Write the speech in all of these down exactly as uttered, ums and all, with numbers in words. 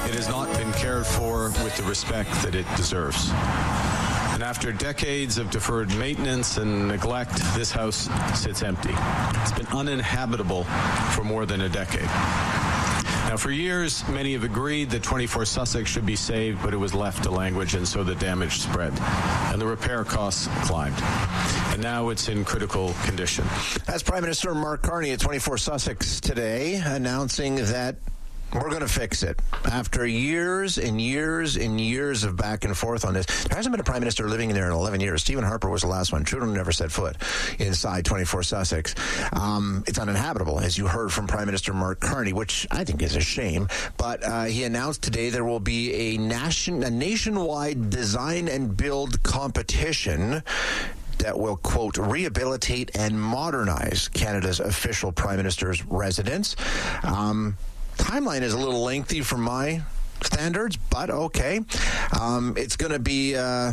it has not been cared for with the respect that it deserves. And after decades of deferred maintenance and neglect, this house sits empty. It's been uninhabitable for more than a decade. Now, for years, many have agreed that twenty-four Sussex should be saved, but it was left to language, and so the damage spread, and the repair costs climbed. And now it's in critical condition. That's Prime Minister Mark Carney at twenty-four Sussex today, announcing that we're going to fix it. After years and years and years of back and forth on this, there hasn't been a prime minister living in there in eleven years. Stephen Harper was the last one. Trudeau never set foot inside twenty-four Sussex. Um, it's uninhabitable, as you heard from Prime Minister Mark Carney, which I think is a shame. But uh, he announced today there will be a, nation, a nationwide design and build competition that will, quote, rehabilitate and modernize Canada's official prime minister's residence. Um... Timeline is a little lengthy for my standards, but okay. Um, it's going to be uh,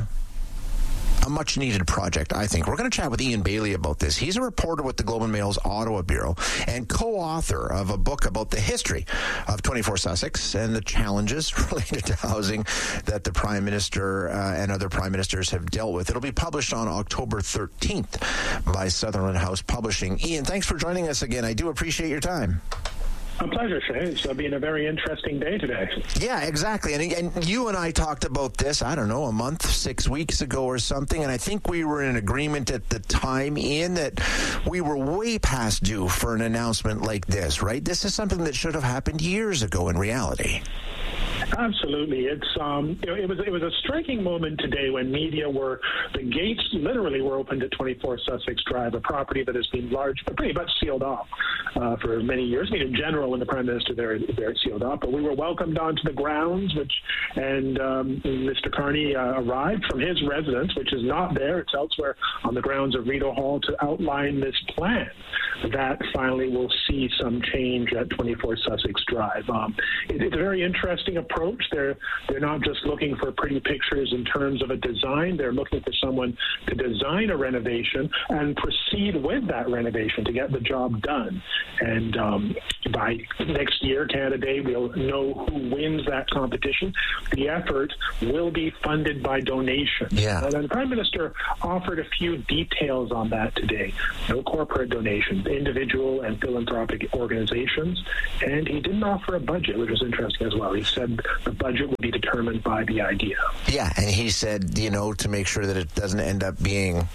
a much-needed project, I think. We're going to chat with Ian Bailey about this. He's a reporter with the Globe and Mail's Ottawa Bureau and co-author of a book about the history of twenty-four Sussex and the challenges related to housing that the Prime Minister uh, and other Prime Ministers have dealt with. It'll be published on October thirteenth by Sutherland House Publishing. Ian, thanks for joining us again. I do appreciate your time. A pleasure, Shay. It's been a very interesting day today. Yeah, exactly. And, and you and I talked about this, I don't know, a month, six weeks ago or something, and I think we were in agreement at the time, Ian, that we were way past due for an announcement like this, right? This is something that should have happened years ago in reality. Absolutely. It's um, you know, it was it was a striking moment today when media were the gates literally were opened at twenty-four Sussex Drive, a property that has been large, but pretty much sealed off uh, for many years. I mean, in general, when the Prime Minister there, there sealed off, but we were welcomed onto the grounds, which and um, Mister Carney uh, arrived from his residence, which is not there; it's elsewhere on the grounds of Rideau Hall, to outline this plan that finally will see some change at twenty-four Sussex Drive. Um, it, it's a very interesting approach. They're they're not just looking for pretty pictures in terms of a design. They're looking for someone to design a renovation and proceed with that renovation to get the job done. And um, by next year, Canada Day, we'll know who wins that competition. The effort will be funded by donation. Yeah. And the Prime Minister offered a few details on that today. No corporate donations, individual and philanthropic organizations. And he didn't offer a budget, which was interesting as well. He said the budget will be determined by the idea. Yeah, and he said, you know, to make sure that it doesn't end up being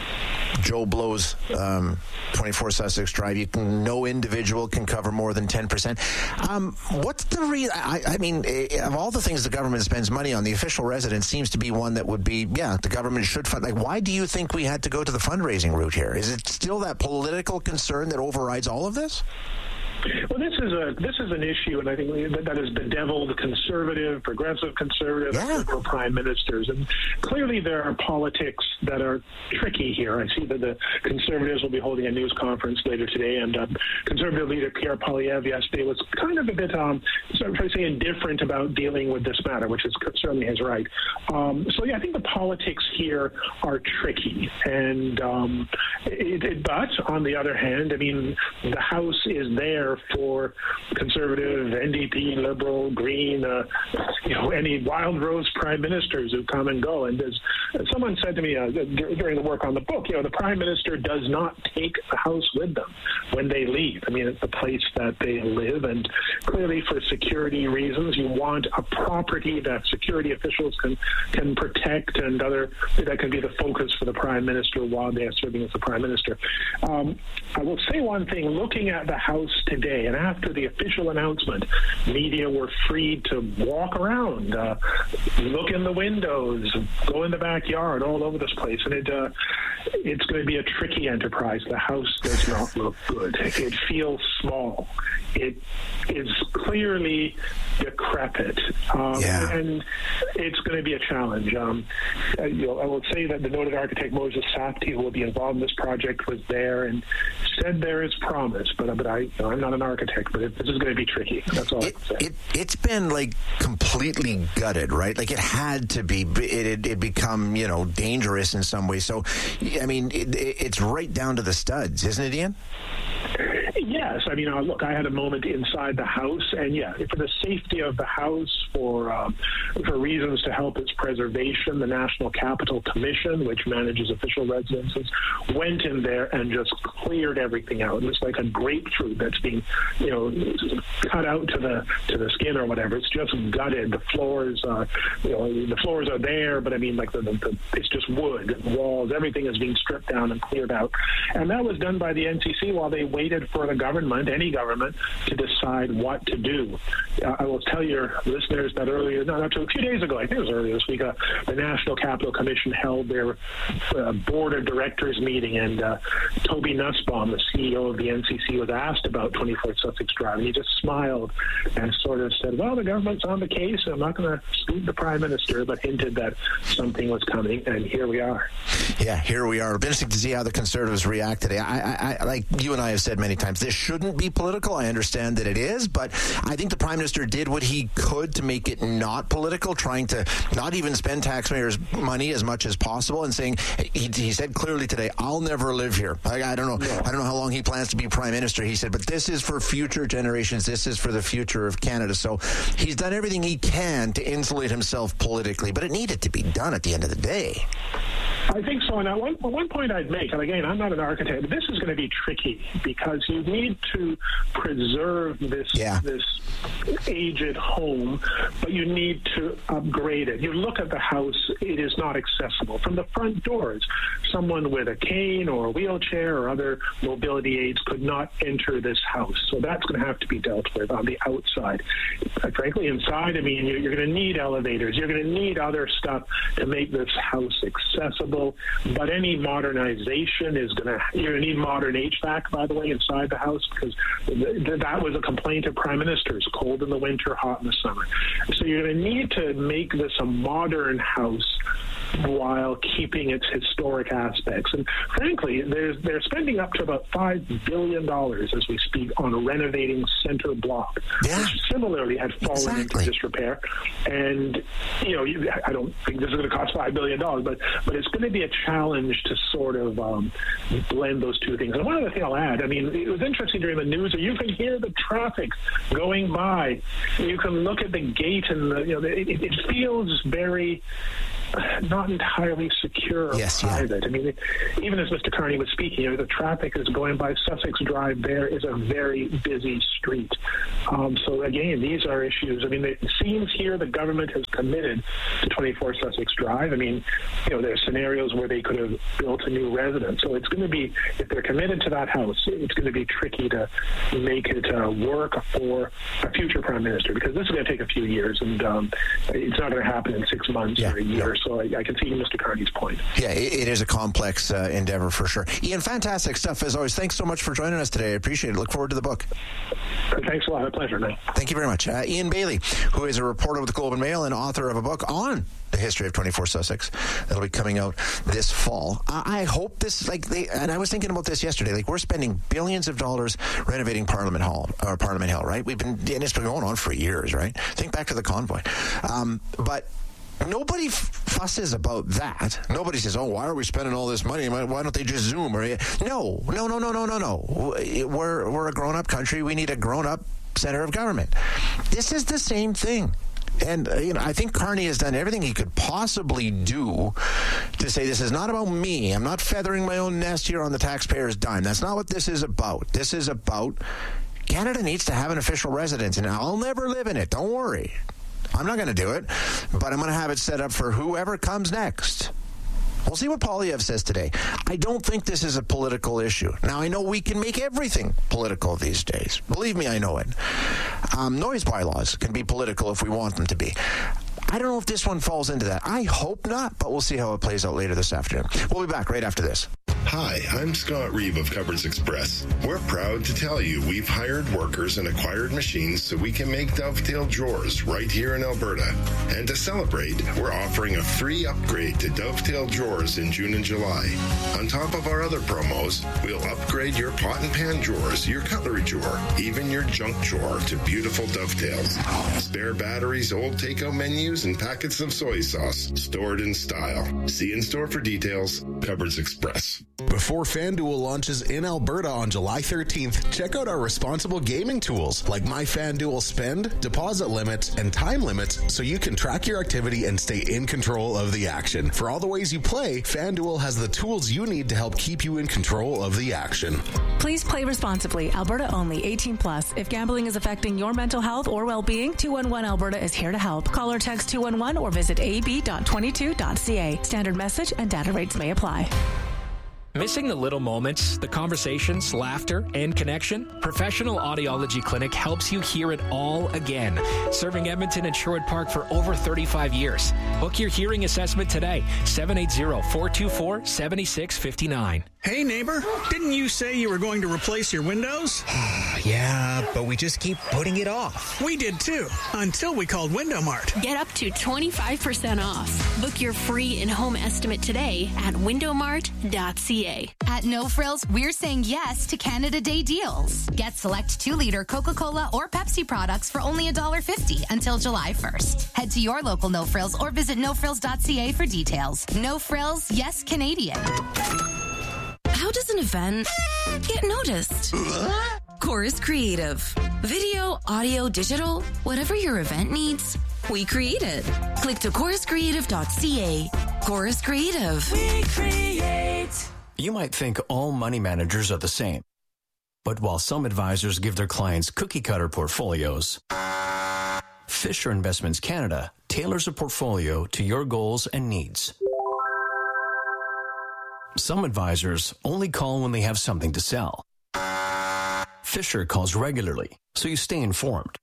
Joe Blow's um, twenty-four Sussex Drive, you can, no individual can cover more than ten percent. Um, what's the reason? I, I mean, of all the things the government spends money on, the official residence seems to be one that would be, yeah, the government should fund. Like, why do you think we had to go to the fundraising route here? Is it still that political concern that overrides all of this? Well, this is a this is an issue, and I think that, that has bedeviled conservative, progressive conservative, yeah. liberal prime ministers. And clearly, there are politics that are tricky here. I see that the Conservatives will be holding a news conference later today, and uh, Conservative leader Pierre Poilievre yesterday was kind of a bit, um, sort of say, indifferent about dealing with this matter, which is certainly his right. Um, so, yeah, I think the politics here are tricky, and um, it, it, but on the other hand, I mean, the House is there for Conservative, N D P, Liberal, Green, uh, you know, any wild rose prime ministers who come and go. And as someone said to me uh, during the work on the book, you know, the Prime Minister does not take the House with them when they leave. I mean, it's the place that they live, and clearly for security reasons, you want a property that security officials can can protect, and other that can be the focus for the Prime Minister while they are serving as the Prime Minister. Um, I will say one thing: looking at the House today, and after the official announcement, media were free to walk around, uh, look in the windows, go in the backyard, all over this place, and it uh, it's going to be a tricky enterprise. The House does not look good. It feels small. It is clearly decrepit, um, yeah. and it's going to be a challenge. Um, you know, I will say that the noted architect Moses Safdie, who will be involved in this project, was there and said there is promise. But but I, you know, I'm not an architect, but it, this is going to be tricky. That's all it, I can say. It, it's been like completely gutted, right? Like it had to be. It it, it become you know dangerous in some way. So, I mean, it, it's right down to the studs, isn't it, Ian? Yes. I mean, uh, look, I had a moment inside the House, and yeah, for the safety of the House, for um, for reasons to help its preservation, the National Capital Commission, which manages official residences, went in there and just cleared everything out. It's like a grapefruit that's being, you know, cut out to the to the skin or whatever. It's just gutted. The floors, uh, you know, the floors are there, but I mean, like the, the, the it's just wood, walls, everything is being stripped down and cleared out, and that was done by the N C C while they waited for the government, any government, to decide what to do. Uh, I will tell your listeners that earlier, no, not a few days ago, I think it was earlier this week, uh, the National Capital Commission held their uh, board of directors meeting, and uh, Toby Nussbaum, the C E O of the N C C, was asked about twenty-fourth Sussex Drive, and he just smiled and sort of said, well, the government's on the case, and I'm not going to scoop the Prime Minister, but hinted that something was coming, and here we are. Yeah, here we are. It'll be interesting to see how the Conservatives react today. I, I, I, like you and I have said many times, this shouldn't be political. I understand that it is, but I think the Prime Minister did what he could to make it not political, trying to not even spend taxpayers' money as much as possible, and saying, he, he said clearly today, I'll never live here. I, I don't know. Yeah. I don't know how long he plans to be Prime Minister. He said, but this is for future generations. This is for the future of Canada. So he's done everything he can to insulate himself politically, but it needed to be done at the end of the day. I think so. And one, one point I'd make, and again, I'm not an architect, but this is going to be tricky because you need to preserve this yeah. this aged home, but you need to upgrade it. You look at the house, it is not accessible. From the front doors, someone with a cane or a wheelchair or other mobility aids could not enter this house. So that's going to have to be dealt with on the outside. Frankly, inside, I mean, you're, you're going to need elevators. You're going to need other stuff to make this house accessible. But any modernization is going to, you're going to need modern H V A C, by the way, inside the house, because th- that was a complaint of Prime Ministers, cold in the winter, hot in the summer. So you're going to need to make this a modern house while keeping its historic aspects. And frankly, they're, they're spending up to about five billion dollars as we speak on renovating Centre Block, yeah. which similarly had fallen exactly. into disrepair. And, you know, I don't think this is going to cost five billion dollars, but, but it's going to be a challenge to sort of um, blend those two things. And one other thing I'll add, I mean, it was interesting during the news, you can hear the traffic going by. You can look at the gate, and the, you know, it, it feels very not entirely secure or yes, private. Yeah. I mean, it, even as Mister Carney was speaking, you know, the traffic is going by. Sussex Drive there is a very busy street. Um, so again, these are issues. I mean, it seems here the government has committed to twenty-four Sussex Drive. I mean, you know, there are scenarios where they could have built a new residence. So it's going to be, if they're committed to that house, it's going to be tricky to make it uh, work for a future Prime Minister, because this is going to take a few years, and um, it's not going to happen in six months yeah, or a year. Yeah. So I, I can see Mister Carney's point. Yeah, it, it is a complex uh, endeavor for sure. Ian, fantastic stuff as always. Thanks so much for joining us today. I appreciate it. Look forward to the book. Thanks a lot. A pleasure, man. Thank you very much. Uh, Ian Bailey, who is a reporter with the Globe and Mail and author of a book on the history of twenty-four Sussex that'll be coming out this fall. I, I hope this, like, they, and I was thinking about this yesterday, like, we're spending billions of dollars renovating Parliament Hall, or Parliament Hill, right? We've been, and it's been going on for years, right? Think back to the convoy. Um, but nobody fusses about that. Nobody says, oh, why are we spending all this money? Why don't they just Zoom? Or No, no, no, no, no, no, no. We're, we're a grown-up country. We need a grown-up center of government. This is the same thing. And, uh, you know, I think Carney has done everything he could possibly do to say, this is not about me. I'm not feathering my own nest here on the taxpayer's dime. That's not what this is about. This is about Canada needs to have an official residence, and I'll never live in it. Don't worry. I'm not going to do it, but I'm going to have it set up for whoever comes next. We'll see what Poilievre says today. I don't think this is a political issue. Now, I know we can make everything political these days. Believe me, I know it. Um, noise bylaws can be political if we want them to be. I don't know if this one falls into that. I hope not, but we'll see how it plays out later this afternoon. We'll be back right after this. Hi, I'm Scott Reeve of Cupboards Express. We're proud to tell you we've hired workers and acquired machines so we can make Dovetail drawers right here in Alberta. And to celebrate, we're offering a free upgrade to Dovetail drawers in June and July. On top of our other promos, we'll upgrade your pot and pan drawers, your cutlery drawer, even your junk drawer to beautiful Dovetails. Spare batteries, old takeout menus, and packets of soy sauce stored in style. See in store for details. Cupboards Express. Before FanDuel launches in Alberta on July thirteenth, check out our responsible gaming tools like My FanDuel Spend, deposit limits, and time limits so you can track your activity and stay in control of the action. For all the ways you play, FanDuel has the tools you need to help keep you in control of the action. Please play responsibly. Alberta only. eighteen plus. If gambling is affecting your mental health or well-being, two one one Alberta is here to help. Call or text two one one or visit a b dot twenty-two dot c a. Standard message and data rates may apply. Missing the little moments, the conversations, laughter, and connection? Professional Audiology Clinic helps you hear it all again. Serving Edmonton and Sherwood Park for over thirty-five years. Book your hearing assessment today. seven eight zero, four two four, seven six five nine. Hey, neighbor, didn't you say you were going to replace your windows? Yeah, but we just keep putting it off. We did too, until we called Window Mart. Get up to twenty-five percent off. Book your free in-home estimate today at window mart dot c a. At No Frills, we're saying yes to Canada Day deals. Get select two-liter Coca-Cola or Pepsi products for only one dollar fifty until July first. Head to your local No Frills or visit no frills dot c a for details. No Frills, yes Canadian. How does an event get noticed? Chorus Creative. Video, audio, digital, whatever your event needs, we create it. Click to chorus creative dot c a. Chorus Creative. We create. You might think all money managers are the same. But while some advisors give their clients cookie-cutter portfolios, Fisher Investments Canada tailors a portfolio to your goals and needs. Some advisors only call when they have something to sell. Fisher calls regularly, so you stay informed.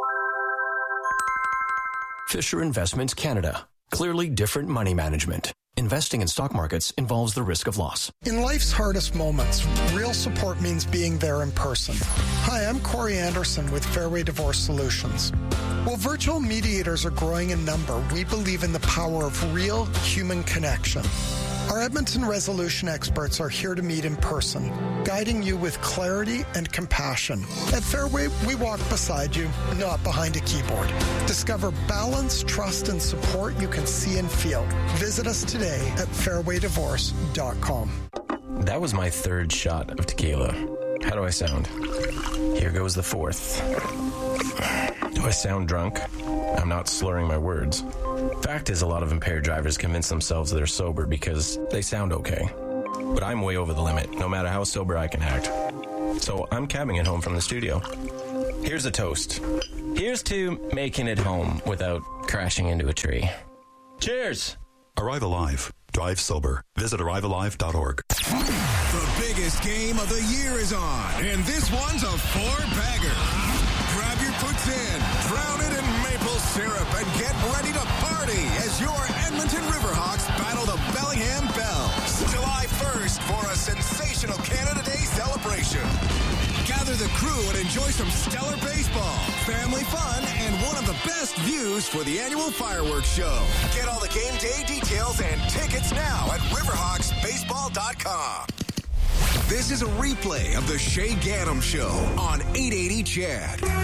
Fisher Investments Canada. Clearly different money management. Investing in stock markets involves the risk of loss. In life's hardest moments, real support means being there in person. Hi, I'm Corey Anderson with Fairway Divorce Solutions. While virtual mediators are growing in number, we believe in the power of real human connection. Our Edmonton resolution experts are here to meet in person, guiding you with clarity and compassion. At Fairway, we walk beside you, not behind a keyboard. Discover balance, trust, and support you can see and feel. Visit us today at fairway divorce dot com. That was my third shot of tequila. How do I sound? Here goes the fourth. Do I sound drunk? I'm not slurring my words. Fact is, a lot of impaired drivers convince themselves they're sober because they sound okay. But I'm way over the limit, no matter how sober I can act. So I'm cabbing it home from the studio. Here's a toast. Here's to making it home without crashing into a tree. Cheers! Arrive Alive. Drive sober. Visit arrive alive dot org. The biggest game of the year is on, and this one's a four-bagger. Grab your puts in, drown it in maple syrup, and get ready to party as your Edmonton Riverhawks battle the Bellingham Bells. July first for a sensational Canada Day celebration. Gather the crew and enjoy some stellar baseball, family fun, and one of the best views for the annual fireworks show. Get all the game day details and tickets now at riverhawks baseball dot com. This is a replay of the Shay Ganem Show on eight eighty C H E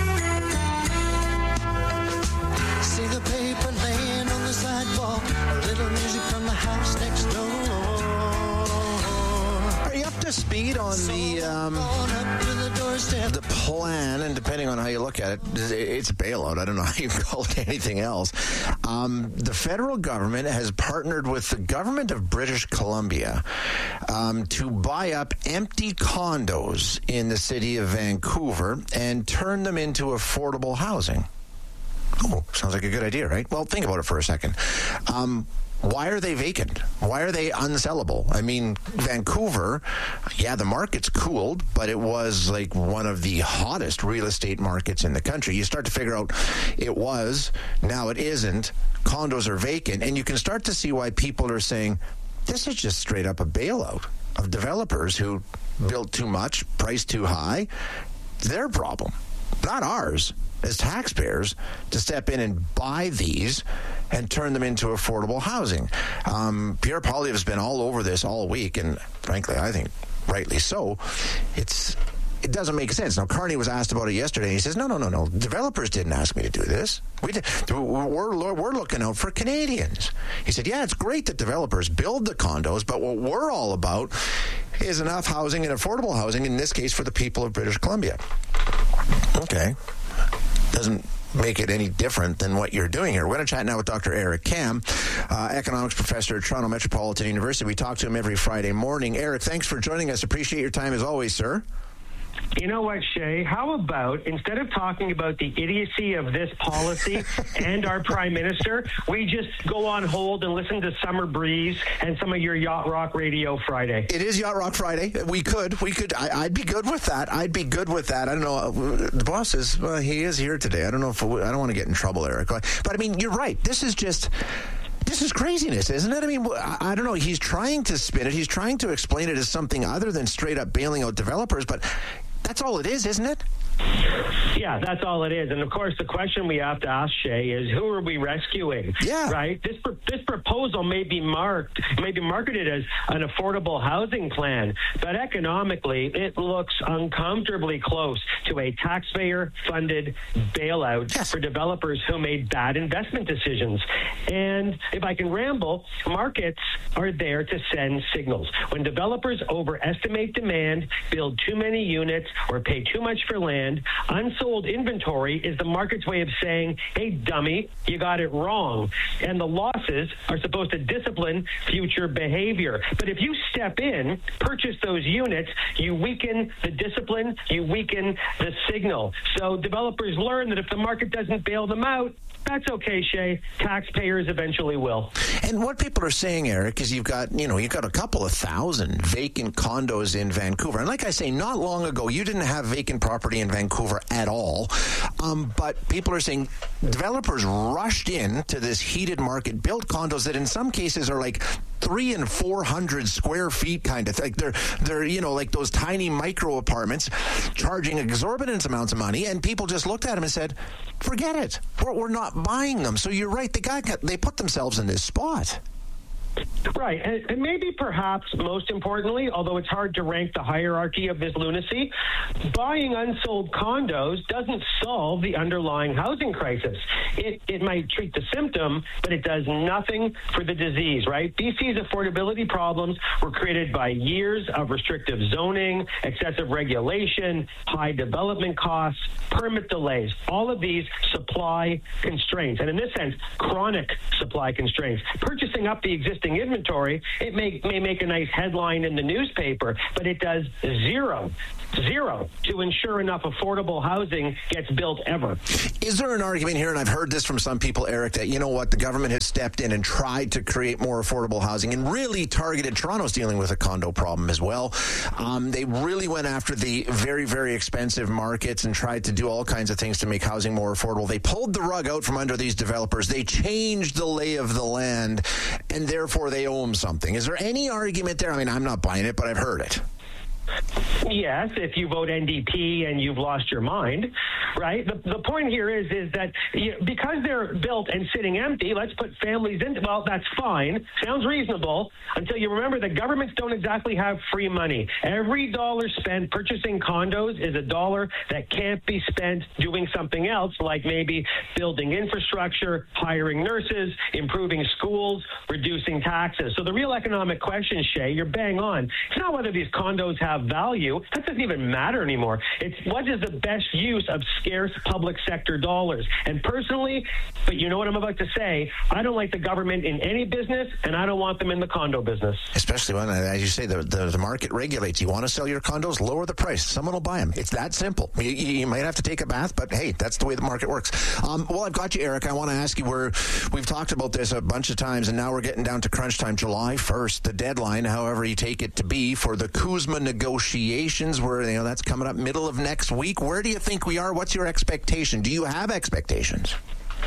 D. See the paper laying on the sidewalk, a little music from the house next door. Are you up to speed on the um, the plan? And depending on how you look at it, it's a bailout. I don't know how you call it anything else. Um, the federal government has partnered with the government of British Columbia um, to buy up empty condos in the city of Vancouver and turn them into affordable housing. Oh, sounds like a good idea, right? Well, think about it for a second. Um, why are they vacant? Why are they unsellable? I mean, Vancouver, yeah, the market's cooled, but it was like one of the hottest real estate markets in the country. You start to figure out it was, now it isn't. Condos are vacant, and you can start to see why people are saying, this is just straight up a bailout of developers who built too much, priced too high. Their problem, not ours, as taxpayers, to step in and buy these and turn them into affordable housing. Um, Pierre Poilievre has been all over this all week, and frankly, I think rightly so. It's it doesn't make sense. Now, Carney was asked about it yesterday. He says, no, no, no, no. Developers didn't ask me to do this. We did, we're, we're looking out for Canadians. He said, yeah, it's great that developers build the condos, but what we're all about is enough housing and affordable housing, in this case for the people of British Columbia. Okay. Doesn't make it any different than what you're doing here. We're going to chat now with Doctor Eric Kam, uh, economics professor at Toronto Metropolitan University. We talk to him every Friday morning. Eric, thanks for joining us. Appreciate your time as always, sir. You know what, Shay? How about, instead of talking about the idiocy of this policy and our prime minister, we just go on hold and listen to Summer Breeze and some of your Yacht Rock Radio Friday? It is Yacht Rock Friday. We could. We could. I, I'd be good with that. I'd be good with that. I don't know. The boss is, well, he is here today. I don't know if, we, I don't want to get in trouble, Eric. But, I mean, you're right. This is just... This is craziness, isn't it? I mean, I don't know. He's trying to spin it. He's trying to explain it as something other than straight up bailing out developers, but that's all it is, isn't it? Yeah, that's all it is. And of course, the question we have to ask, Shay, is who are we rescuing? Yeah. Right? This this proposal may be marked, may be marketed as an affordable housing plan, but economically, it looks uncomfortably close to a taxpayer-funded bailout yes. for developers who made bad investment decisions. And if I can ramble, markets are there to send signals. When developers overestimate demand, build too many units, or pay too much for land, unsold inventory is the market's way of saying, hey, dummy, you got it wrong. And the losses are supposed to discipline future behavior. But if you step in, purchase those units, you weaken the discipline, you weaken the signal. So developers learn that if the market doesn't bail them out, that's okay, Shay. Taxpayers eventually will. And what people are saying, Eric, is you've got, you know, you've got a couple of thousand vacant condos in Vancouver. And like I say, not long ago, you didn't have vacant property in Vancouver at all. Um, but people are saying developers rushed in to this heated market, built condos that in some cases are like three and four hundred square feet kind of thing. They're, they're, you know, like those tiny micro apartments charging exorbitant amounts of money. And people just looked at them and said, forget it. We're, we're not buying them. So you're right. The guy got, they put themselves in this spot. Right. And, and maybe perhaps most importantly, although it's hard to rank the hierarchy of this lunacy, buying unsold condos doesn't solve the underlying housing crisis. It, it might treat the symptom, but it does nothing for the disease, right? B C's affordability problems were created by years of restrictive zoning, excessive regulation, high development costs, permit delays, all of these supply constraints. And in this sense, chronic supply constraints. Purchasing up the existing inventory, it may, may make a nice headline in the newspaper, but it does zero, zero to ensure enough affordable housing gets built ever. Is there an argument here, and I've heard this from some people, Eric, that, you know what, the government has stepped in and tried to create more affordable housing and really targeted, Toronto's dealing with a condo problem as well. Um, they really went after the very, very expensive markets and tried to do all kinds of things to make housing more affordable. They pulled the rug out from under these developers. They changed the lay of the land, and therefore they owe them something. Is there any argument there? I mean, I'm not buying it, but I've heard it. Yes, if you vote N D P and you've lost your mind, right? The, the point here is is that you, because they're built and sitting empty, let's put families into, well, that's fine. Sounds reasonable until you remember that governments don't exactly have free money. Every dollar spent purchasing condos is a dollar that can't be spent doing something else, like maybe building infrastructure, hiring nurses, improving schools, reducing taxes. So the real economic question, Shay, you're bang on. It's not whether these condos have value. That doesn't even matter anymore. It's what is the best use of scarce public sector dollars. And personally, but you know what I'm about to say, I don't like the government in any business, and I don't want them in the condo business. Especially when, as you say, the, the, the market regulates. You want to sell your condos, lower the price. Someone will buy them. It's that simple. You, you might have to take a bath, but hey, that's the way the market works. Um, well, I've got you, Eric. I want to ask you, we're, we've talked about this a bunch of times, and now we're getting down to crunch time. July first, the deadline, however you take it to be, for the CUSMA negotiations, where, you know, that's coming up middle of next week. Where do you think we are? What's your expectation? Do you have expectations?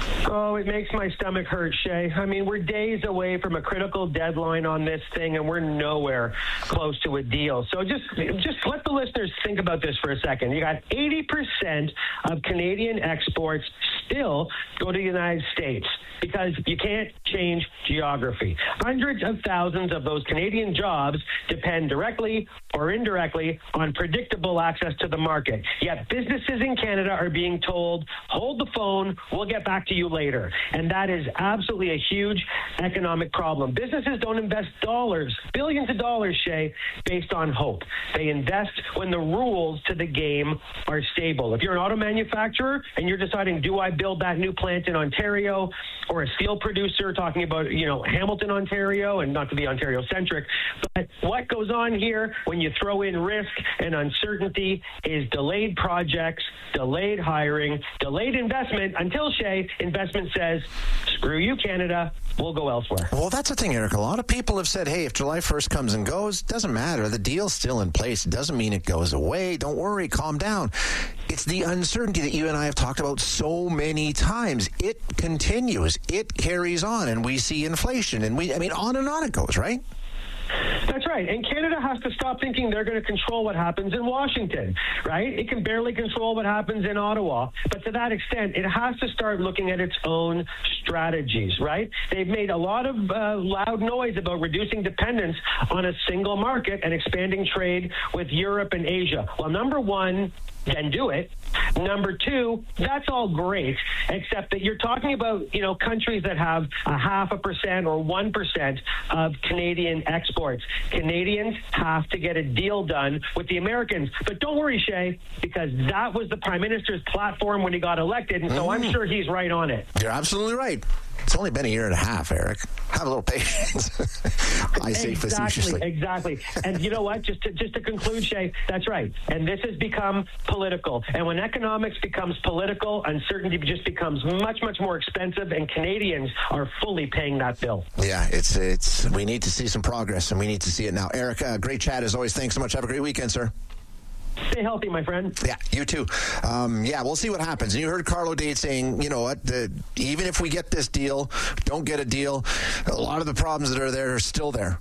Oh, it makes my stomach hurt, Shay. I mean, we're days away from a critical deadline on this thing, and we're nowhere close to a deal. So just just let the listeners think about this for a second. You got eighty percent of Canadian exports still go to the United States because you can't change geography. Hundreds of thousands of those Canadian jobs depend directly or indirectly on predictable access to the market. Yet businesses in Canada are being told, hold the phone, we'll get back to you later. And that is absolutely a huge economic problem. Businesses don't invest dollars, billions of dollars, Shay, based on hope. They invest when the rules to the game are stable. If you're an auto manufacturer and you're deciding, do I build that new plant in Ontario, or a steel producer talking about, you know, Hamilton, Ontario, and not to be Ontario-centric, but what goes on here when you throw in risk and uncertainty is delayed projects, delayed hiring, delayed investment until, Shay, investment says, screw you, Canada, we'll go elsewhere. Well, that's the thing, Eric. A lot of people have said, hey, if July first comes and goes, doesn't matter. The deal's still in place. It doesn't mean it goes away. Don't worry. Calm down. It's the uncertainty that you and I have talked about so many times. It continues. It carries on, and we see inflation, and we, I mean, on and on it goes, right? That's right. And Canada has to stop thinking they're going to control what happens in Washington, right? It can barely control what happens in Ottawa. But to that extent, it has to start looking at its own strategies, right? They've made a lot of uh, loud noise about reducing dependence on a single market and expanding trade with Europe and Asia. Well, number one, then do it. Number two, that's all great, except that you're talking about, you know, countries that have a half a percent or one percent of Canadian exports. Canadians have to get a deal done with the Americans. But don't worry, Shay, because that was the Prime Minister's platform when he got elected, and so mm. I'm sure he's right on it. You're absolutely right. It's only been a year and a half, Eric. Have a little patience. I say exactly, facetiously. Exactly. And you know what? Just to, just to conclude, Shay, that's right. And this has become political. And when economics becomes political, uncertainty just becomes much, much more expensive, and Canadians are fully paying that bill. Yeah, it's it's. we need to see some progress, and we need to see it now. Eric, uh, great chat as always. Thanks so much. Have a great weekend, sir. Stay healthy, my friend. Yeah, you too. Um, yeah, we'll see what happens. And you heard Carlo Dade saying, you know what, the, even if we get this deal, don't get a deal, a lot of the problems that are there are still there.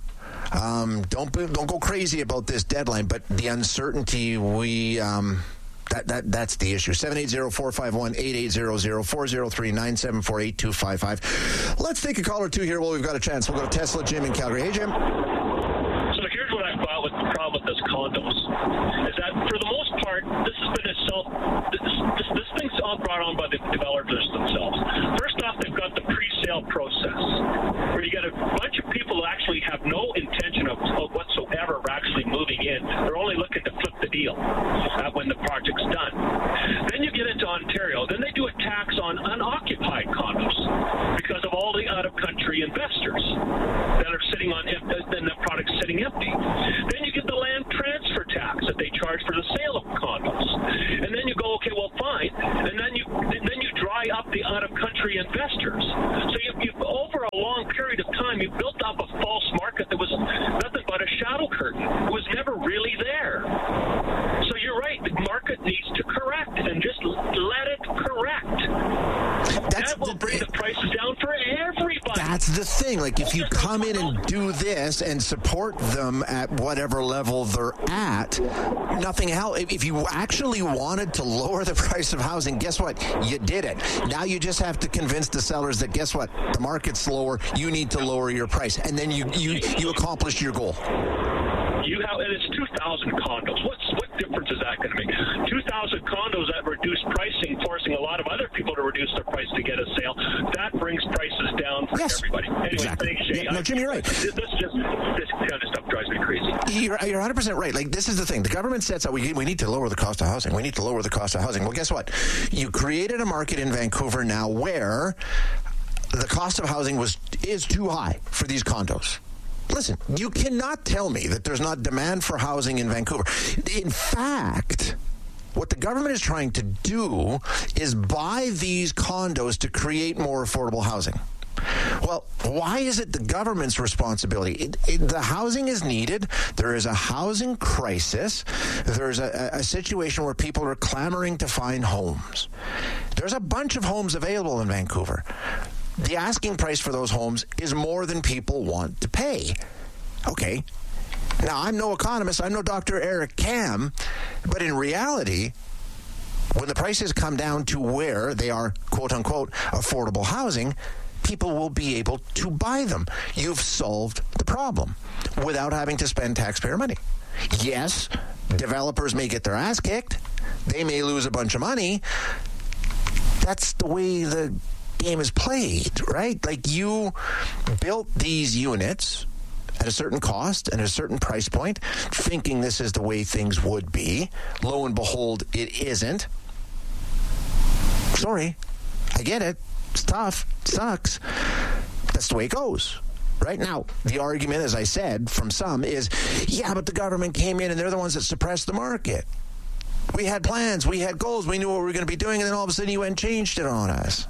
Um, don't don't go crazy about this deadline, but the uncertainty, we... Um, That, that That's the issue. seven eight zero, four five one, eight eight zero zero, four zero three, nine seven four, eight two five five. Let's take a call or two here while we've got a chance. We'll go to Tesla Jim in Calgary. Hey, Jim. So here's what I thought with the problem with this condos is that for the most part, this has been a self. This, this, this thing's all brought on by the developers themselves. First off, they've got the pre-sale process where you get a bunch of people who actually have no intention of, of whatsoever of actually moving in. They're only looking to flip the deal uh, when the project's done. Then you get into Ontario. Then they do a tax on unoccupied condos because of all the out-of-country investors that are sitting on and the product's sitting empty. Then you get the land transfer tax that they charge for the sale of condos. And then you go, okay, well, fine. And then you then you dry up the out-of-country investors. So you, you over a long period of time, you built up a false market that was nothing but a shadow curtain. It was never really there. So you're right. The market needs to correct, and just let it correct. That's that will bring the prices down for everybody. That's the thing. Like, if you come in and do this and support them at whatever level they're at, nothing else. If you actually wanted to lower the price of housing, guess what? You did it. Now you just have to convince the sellers that, guess what? The market's lower. You need to lower your price. And then you, you, you accomplish your goal. You have, and it's two thousand condos. What's what difference is that going to make? two thousand condos that reduce pricing, forcing a lot of other people to reduce their price to get a sale. That brings prices down for yes, everybody. Anyway, exactly. thanks, Jay. Yeah, no, Jim, you're right. This, this just this kind of stuff drives me crazy. You're, you're one hundred percent right. Like, this is the thing. The government sets out, we, we need to lower the cost of housing. We need to lower the cost of housing. Well, guess what? You created a market in Vancouver now where the cost of housing was is too high for these condos. Listen, you cannot tell me that there's not demand for housing in Vancouver. In fact, what the government is trying to do is buy these condos to create more affordable housing. Well, why is it the government's responsibility? It, it, the housing is needed. There is a housing crisis. There's a, a situation where people are clamoring to find homes. There's a bunch of homes available in Vancouver. The asking price for those homes is more than people want to pay. Okay. Now, I'm no economist. I'm no Doctor Eric Kam. But in reality, when the prices come down to where they are, quote-unquote, affordable housing, people will be able to buy them. You've solved the problem without having to spend taxpayer money. Yes, developers may get their ass kicked. They may lose a bunch of money. That's the way the game is played, right? Like, you built these units at a certain cost and a certain price point, thinking this is the way things would be. Lo and behold, it isn't. Sorry, I get it. It's tough. It sucks. That's the way it goes. Right now, the argument, as I said, from some is, yeah, but the government came in and they're the ones that suppressed the market. We had plans, we had goals, we knew what we were going to be doing, and then all of a sudden you went and changed it on us.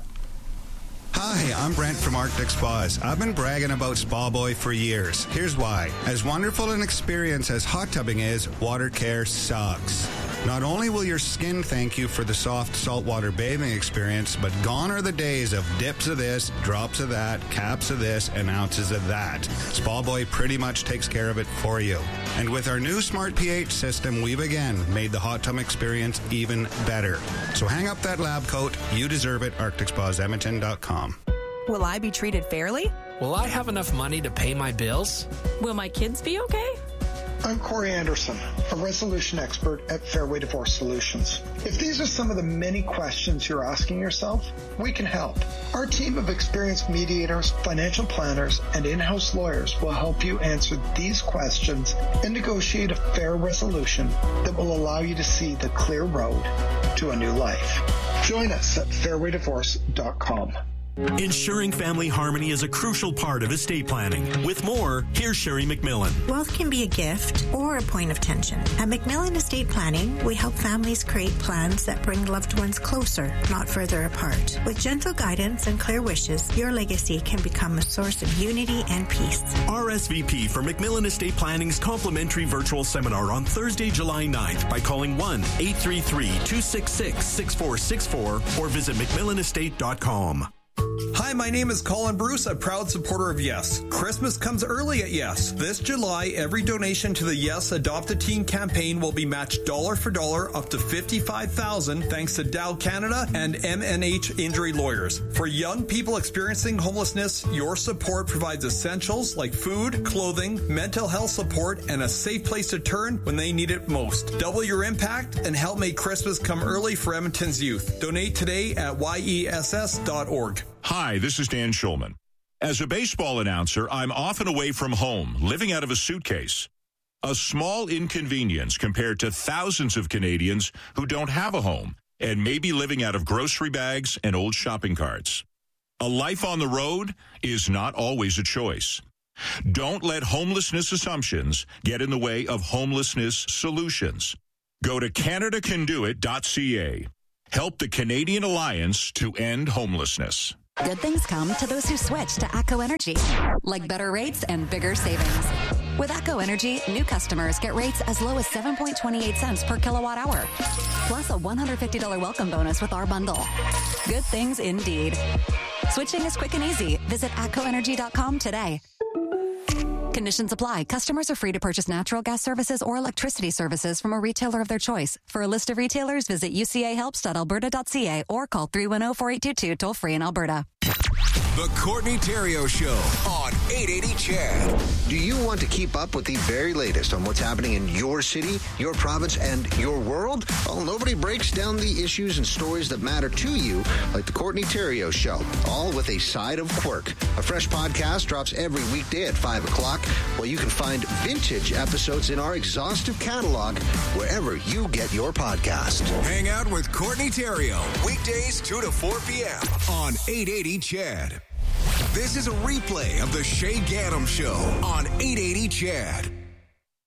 Hi, I'm Brent from Arctic Spas. I've been bragging about Spa Boy for years. Here's why. As wonderful an experience as hot tubbing is, water care sucks. Not only will your skin thank you for the soft saltwater bathing experience, but gone are the days of dips of this, drops of that, caps of this, and ounces of that. Spa Boy pretty much takes care of it for you. And with our new Smart pH system, we've again made the hot tub experience even better. So hang up that lab coat. You deserve it. Arctic Spas Edmonton dot com. Will I be treated fairly? Will I have enough money to pay my bills? Will my kids be okay? I'm Corey Anderson, a resolution expert at Fairway Divorce Solutions. If these are some of the many questions you're asking yourself, we can help. Our team of experienced mediators, financial planners, and in-house lawyers will help you answer these questions and negotiate a fair resolution that will allow you to see the clear road to a new life. Join us at fairway divorce dot com. Ensuring family harmony is a crucial part of estate planning. With more, here's Sherry McMillan. Wealth can be a gift or a point of tension. At McMillan Estate Planning, we help families create plans that bring loved ones closer, not further apart. With gentle guidance and clear wishes, your legacy can become a source of unity and peace. R S V P for McMillan Estate Planning's complimentary virtual seminar on Thursday, July ninth by calling one eight three three, two six six, six four six four or visit mcmillan estate dot com. Hi, my name is Colin Bruce, a proud supporter of Yes. Christmas comes early at Yes. This July, every donation to the Yes Adopt a Teen campaign will be matched dollar for dollar up to fifty-five thousand dollars thanks to Dow Canada and M N H Injury Lawyers. For young people experiencing homelessness, your support provides essentials like food, clothing, mental health support, and a safe place to turn when they need it most. Double your impact and help make Christmas come early for Edmonton's youth. Donate today at Y E S S dot org. Hi, this is Dan Schulman. As a baseball announcer, I'm often away from home, living out of a suitcase. A small inconvenience compared to thousands of Canadians who don't have a home and may be living out of grocery bags and old shopping carts. A life on the road is not always a choice. Don't let homelessness assumptions get in the way of homelessness solutions. Go to canada can do it dot c a. Help the Canadian Alliance to end homelessness. Good things come to those who switch to ATCO Energy, like better rates and bigger savings. With ATCO Energy, new customers get rates as low as seven point two eight cents per kilowatt hour, plus a one hundred fifty dollars welcome bonus with our bundle. Good things indeed. Switching is quick and easy. Visit atco energy dot com today. Conditions apply. Customers are free to purchase natural gas services or electricity services from a retailer of their choice. For a list of retailers, visit u c a helps dot alberta dot c a or call three one zero, four eight two two toll free in Alberta. The Courtney Theriault Show on eight eighty C H E D. Do you want to keep up with the very latest on what's happening in your city, your province, and your world? Well, nobody breaks down the issues and stories that matter to you like the Courtney Theriault Show, all with a side of quirk. A fresh podcast drops every weekday at five o'clock, where you can find vintage episodes in our exhaustive catalog wherever you get your podcast. Hang out with Courtney Theriault, weekdays two to four p.m. on eight eighty C H E D. This is a replay of the Shay Gaddam Show on eight eighty C H E D.